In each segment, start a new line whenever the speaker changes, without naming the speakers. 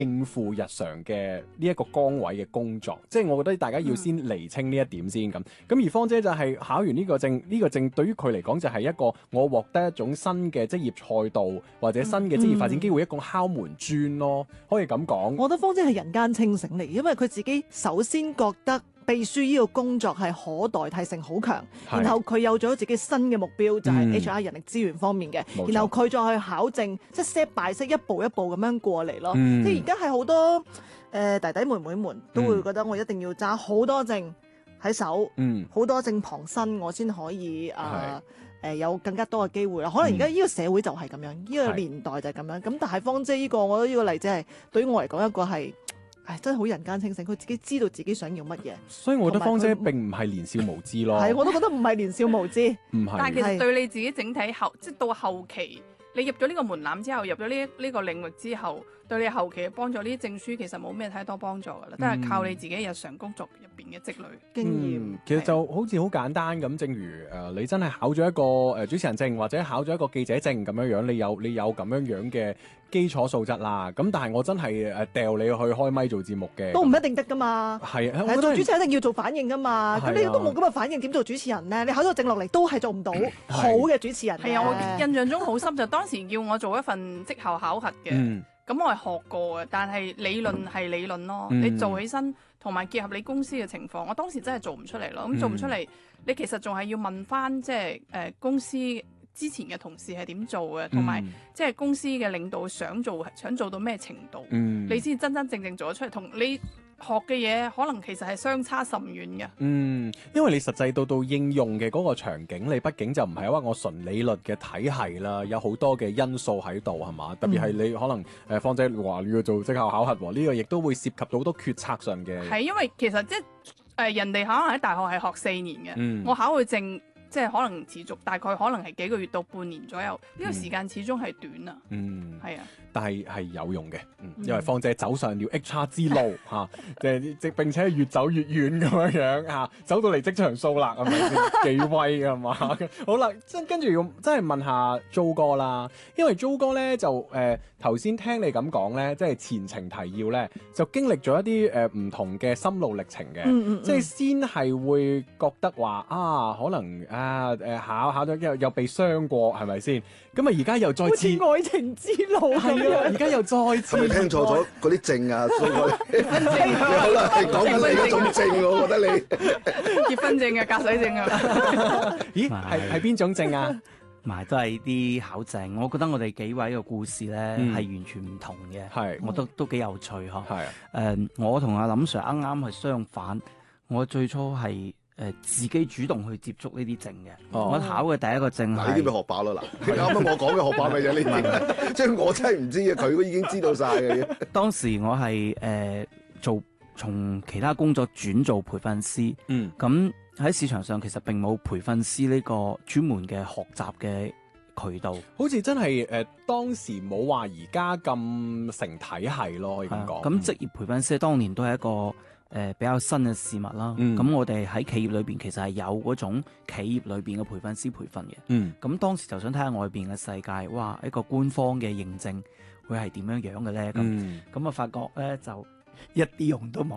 應付日常嘅呢一個崗位嘅工作，即係我覺得大家要先釐清呢一點先咁。咁而芳姐就係考完呢個證，呢個證對於佢嚟講就係一個我獲得一種新嘅職業賽道或者新嘅職業發展機會，一個敲門磚咯，可以咁講。
我覺得芳姐係人間清醒嚟，因為佢自己首先覺得秘書呢個工作係可代替性好強，然後佢有咗自己新嘅目標，就係 HR 人力資源方面嘅，然後佢再去考證，即係 step by step 一步一步咁樣過嚟咯。即係而家係好多弟弟妹妹們都會覺得我一定要揸好多證喺手，好多證傍身，我先可以有更加多嘅機會啦。可能而家呢個社會就係咁樣，呢個年代就係咁樣。咁但係芳姐呢個，我覺得呢個例子係對於我嚟講一個係。真係好人間清醒，佢自己知道自己想要乜嘢，
所以我覺得芳姐並唔係年少無知咯。
係，我都覺得唔係年少無知，
唔係。
但係其實對你自己整體即係到後期，你入咗呢個門檻之後，入咗呢個領域之後，對你後期嘅幫助，呢啲證書其實冇咩太多幫助㗎啦，都係靠你自己日常工作入邊嘅積累
經驗。
其實就好似好簡單咁，正如你真係考咗一個主持人證，或者考咗一個記者證咁樣樣，你有咁樣樣嘅基礎素質啦。咁但係我真係掉你去開咪做節目嘅，
都唔一定得㗎嘛。
係啊，
做主持人一定要做反應㗎嘛。咁你都冇咁嘅反應，點做主持人咧？你考咗證落嚟都係做唔到好嘅主持人。
係啊，我印象中好深就當時叫我做一份績效考核嘅。咁我係學過嘅，但係理論係理論咯。你做起身同埋結合你公司嘅情況，我當時真係做唔出嚟咯。咁做唔出嚟，你其實仲係要問翻即係公司之前嘅同事係點做嘅，同埋即係公司嘅領導想做到咩程度，你先真真正正做得出嚟。同你學嘅嘢可能其實係相差甚遠嘅。
因為你實際到應用嘅嗰個場景，你畢竟就唔係話我純理論嘅體系啦，有好多嘅因素喺度係嘛？特別係你可能芳姐話你要做績效考核喎，呢個亦都會涉及到好多決策上嘅。
係因為其實即係人哋可能喺大學係學4年嘅，我考嘅證。即係可能持續大概可能係幾個月到半年左右，呢個時間始終係短啊。係啊，
但係有用嘅，因為芳姐走上了 HR 之路嚇，即並且越走越遠咁樣嚇，走到嚟職場數啦，係咪先？幾威㗎嘛？好啦，跟住要真係問下租哥啦，因為租哥咧就頭先聽你咁講咧，即係前情提要咧，就經歷咗一啲唔同嘅心路歷程嘅，即係先係會覺得話可能考咗又被傷過，係咪先？咁啊而家又再次
愛情之路咁樣，
而家又再次
係咪聽錯咗嗰啲證啊？所以你好啦，係講緊你嗰種證，我覺得你
結婚證啊、隔水證啊。
咦？係邊種證啊？
埋都係啲考證，我覺得我哋幾位嘅故事咧係完全唔同嘅，
係
我都幾有趣嗬。
係
我同阿林 Sir 啱啱係相反，我最初係自己主動去接觸呢啲證嘅。我考嘅第一個證係
呢啲咪學霸咯嗱，啱啱我講嘅學霸咪就係呢啲，即係我真係唔知嘅，佢都已經知道晒嘅。
當時我係從其他工作轉做培訓師，咁喺市場上其實並冇培訓師呢個專門嘅學習嘅渠道，
好似真係當時冇話而家咁成體系咯，可以咁講。
咁職業培訓師當年都係一個比較新嘅事物啦。咁我哋喺企業裏邊其實係有嗰種企業裏邊嘅培訓師培訓嘅。咁當時就想睇下外邊嘅世界，哇！一個官方嘅認證會係點樣樣嘅咧？咁啊發覺咧就一啲用都冇，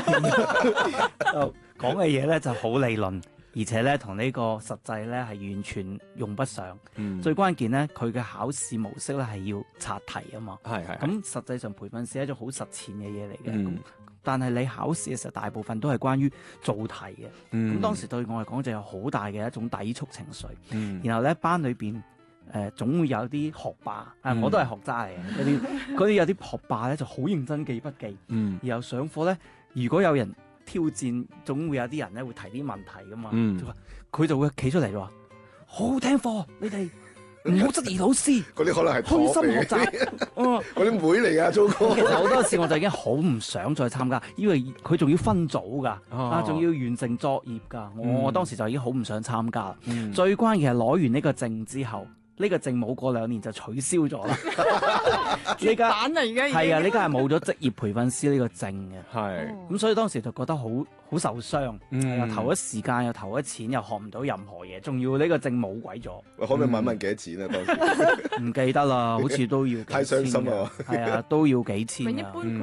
講嘅嘢咧就好理論，而且咧同呢個實際咧係完全用不上。最關鍵咧，佢嘅考試模式咧係要刷題啊嘛。咁實際上培訓師係一種好實踐嘅嘢嚟嘅。但係你考試嘅時候，大部分都係關於做題嘅。咁當時對我嚟講就有好大嘅一種抵觸情緒。然後咧班裏邊總會有啲學霸，我都係學渣嚟嘅。嗰啲有啲學霸咧就好認真記筆記。然後上課咧，如果有人挑戰，總會有啲人咧會提啲問題噶嘛。佢就會企出嚟就話：好好聽課，你哋唔好質疑老師。
嗰啲可能係
虛心學習。
嗰啲妹嚟㗎，糟糕。
其實好多時我就已經好唔想再參加，因為佢仲要分組㗎，仲要完成作業㗎。我當時就已經好唔想參加啦。最關鍵係攞完呢個證之後， 呢個證冇過2年就取消咗啦。
絕版啦，而家
係啊，呢家係冇咗職業培訓師呢個證嘅。
係
咁，所以當時就覺得好受傷，又投咗時間，又投咗錢，又學唔到任何嘢，仲要呢個證冇鬼咗。
可唔可以問問幾多錢啊？當時
唔記得啦，好似都要幾千嘅。
太傷心啦！
係啊，都要幾千啊。
一般佢